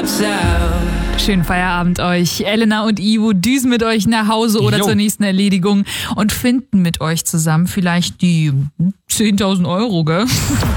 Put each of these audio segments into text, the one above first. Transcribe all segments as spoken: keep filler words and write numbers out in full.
lights out. Schönen Feierabend euch. Elena und Ivo düsen mit euch nach Hause oder Jo. zur nächsten Erledigung und finden mit euch zusammen vielleicht die zehntausend Euro, gell?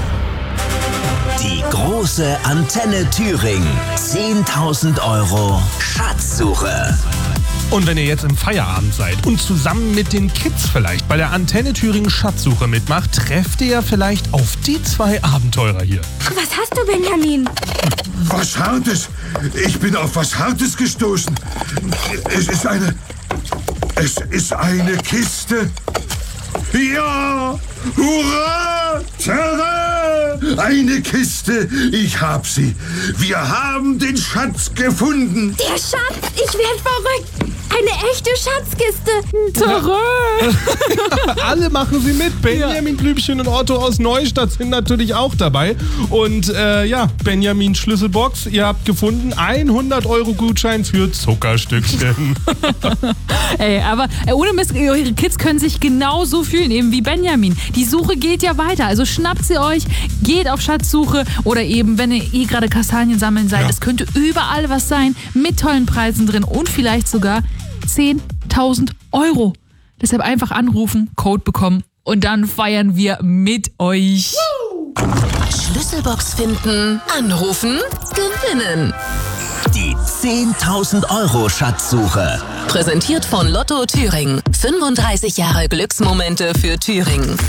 Die große Antenne Thüringen. zehntausend Euro Schatzsuche. Und wenn ihr jetzt im Feierabend seid und zusammen mit den Kids vielleicht bei der Antenne Thüringen Schatzsuche mitmacht, trefft ihr vielleicht auf die zwei Abenteurer hier. Was hast du, Benjamin? Was Hartes. Ich bin auf was Hartes gestoßen. Es ist eine... Es ist eine Kiste. Ja! Hurra! Terra! Eine Kiste. Ich hab sie. Wir haben den Schatz gefunden. Der Schatz! Ich werd verrückt! Eine echte Schatzkiste! Terror! Alle machen sie mit. Benjamin Blümchen und Otto aus Neustadt sind natürlich auch dabei. Und äh, ja, Benjamin Schlüsselbox, ihr habt gefunden hundert Euro Gutschein für Zuckerstückchen. Ey, aber äh, ohne Mist, eure Kids können sich genauso fühlen eben wie Benjamin. Die Suche geht ja weiter, also schnappt sie euch, geht auf Schatzsuche oder eben, wenn ihr eh gerade Kastanien sammeln seid, Ja. es könnte überall was sein mit tollen Preisen drin und vielleicht sogar zehntausend Euro. Deshalb einfach anrufen, Code bekommen und dann feiern wir mit euch. Schlüsselbox finden, anrufen, gewinnen. Die zehntausend Euro Schatzsuche. Präsentiert von Lotto Thüringen. fünfunddreißig Jahre Glücksmomente für Thüringen.